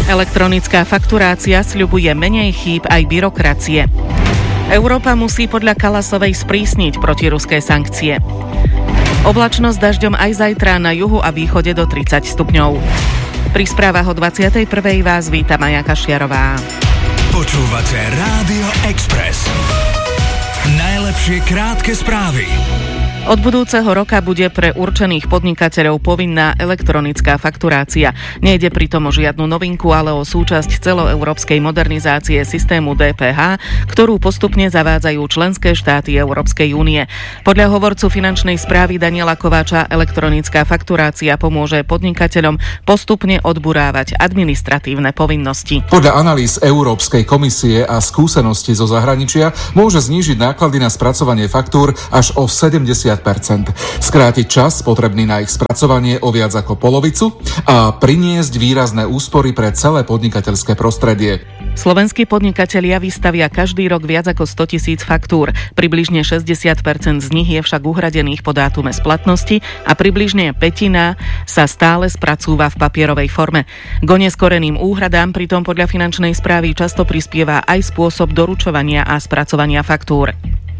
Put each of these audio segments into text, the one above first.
Elektronická fakturácia sľubuje menej chýb aj byrokracie. Európa musí podľa Kalasovej sprísniť protiruské sankcie. Oblačnosť dažďom aj zajtra na juhu a východe do 30 stupňov. Pri správach o 21. vás víta Maja Kašiarová. Počúvate Rádio Express. Najlepšie krátke správy. Od budúceho roka bude pre určených podnikateľov povinná elektronická fakturácia. Nejde pritom o žiadnu novinku, ale o súčasť celoeurópskej modernizácie systému DPH, ktorú postupne zavádzajú členské štáty Európskej únie. Podľa hovorcu finančnej správy Daniela Kováča elektronická fakturácia pomôže podnikateľom postupne odburávať administratívne povinnosti. Podľa analýz Európskej komisie a skúsenosti zo zahraničia môže znížiť náklady na spracovanie faktúr až o 70%, skrátiť čas potrebný na ich spracovanie o viac ako polovicu a priniesť výrazné úspory pre celé podnikateľské prostredie. Slovenskí podnikatelia vystavia každý rok viac ako 100 000 faktúr. Približne 60% z nich je však uhradených po dátume splatnosti a približne pätina sa stále spracúva v papierovej forme. K oneskoreným úhradám pritom podľa finančnej správy často prispieva aj spôsob doručovania a spracovania faktúr.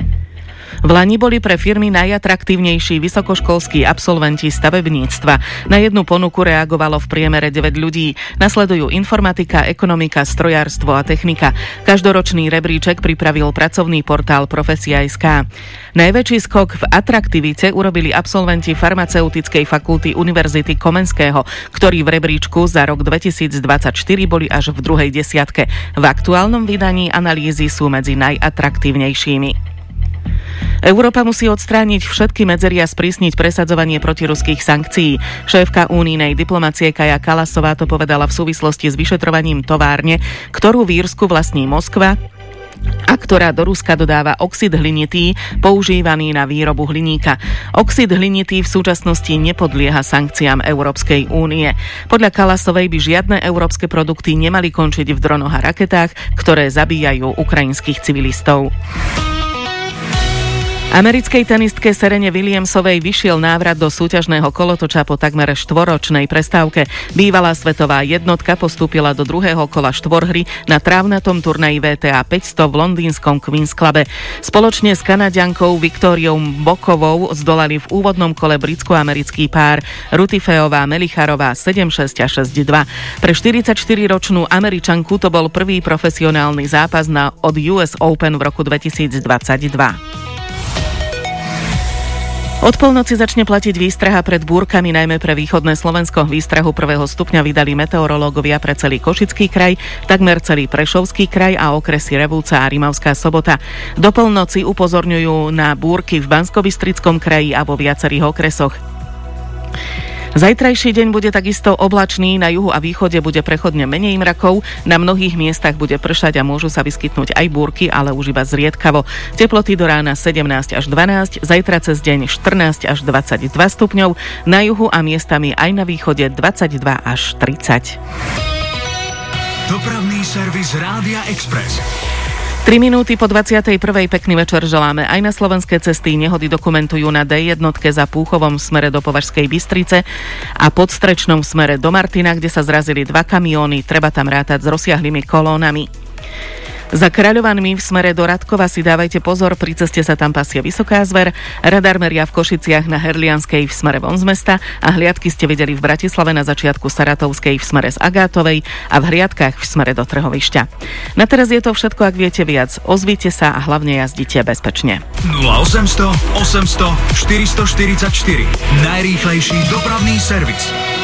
V lani boli pre firmy najatraktívnejší vysokoškolskí absolventi stavebníctva. Na jednu ponuku reagovalo v priemere 9 ľudí. Nasledujú informatika, ekonomika, strojárstvo a technika. Každoročný rebríček pripravil pracovný portál Profesia.sk. Najväčší skok v atraktivite urobili absolventi farmaceutickej fakulty Univerzity Komenského, ktorí v rebríčku za rok 2024 boli až v druhej desiatke. V aktuálnom vydaní analýzy sú medzi najatraktívnejšími. Európa musí odstrániť všetky medzery a sprísniť presadzovanie protiruských sankcií. Šéfka únijnej diplomacie Kaja Kallasová to povedala v súvislosti s vyšetrovaním továrne, ktorú v Írsku vlastní Moskva a ktorá do Ruska dodáva oxid hlinitý, používaný na výrobu hliníka. Oxid hlinitý v súčasnosti nepodlieha sankciám Európskej únie. Podľa Kallasovej by žiadne európske produkty nemali končiť v dronoch a raketách, ktoré zabíjajú ukrajinských civilistov. Americkej tenistke Serene Williamsovej vyšiel návrat do súťažného kolotoča po takmer štvoročnej prestávke. Bývalá svetová jednotka postúpila do druhého kola štvorhry na trávnatom turnaji WTA 500 v londýnskom Queen's Clube. Spoločne s Kanaďankou Viktóriou Bokovou zdolali v úvodnom kole britsko-americký pár Rutifeová Melicharová 7-6 a 6-2. Pre 44-ročnú Američanku to bol prvý profesionálny zápas od US Open v roku 2022. Od polnoci začne platiť výstraha pred búrkami, najmä pre východné Slovensko. Výstrahu 1. stupňa vydali meteorológovia pre celý Košický kraj, takmer celý Prešovský kraj a okresy Revúca a Rimavská Sobota. Do polnoci upozorňujú na búrky v Banskobystrickom kraji a vo viacerých okresoch. Zajtrajší deň bude takisto oblačný, na juhu a východe bude prechodne menej mrakov, na mnohých miestach bude pršať a môžu sa vyskytnúť aj búrky, ale už iba zriedkavo. Teploty do rána 17 až 12, zajtra cez deň 14 až 22 stupňov, na juhu a miestami aj na východe 22 až 30. Dopravný servis Rádia Express. 3 minúty po 21. Pekný večer želáme. Aj na slovenské cesty nehody dokumentujú na D1 za Púchovom v smere do Považskej Bystrice a Podstrečnom v smere do Martina, kde sa zrazili 2 kamióny. Treba tam rátať s rozsiahlými kolónami. Za Kráľovanmi v smere do Radkova si dávajte pozor, pri ceste sa tam pasie vysoká zver. Radar meria v Košiciach na Herlianskej v smere von z mesta a hliadky ste videli v Bratislave na začiatku Saratovskej v smere z Agátovej a v hliadkách v smere do Trhovišťa. Na teraz je to všetko, ak viete viac. Ozvite sa a hlavne jazdite bezpečne. 0800 800 444. Najrýchlejší dopravný servis.